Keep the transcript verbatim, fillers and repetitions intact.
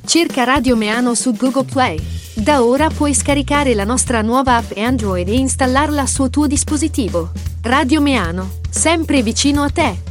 Cerca Radio Meano su Google Play. Da ora puoi scaricare la nostra nuova app Android e installarla sul tuo dispositivo. Radio Meano, sempre vicino a te.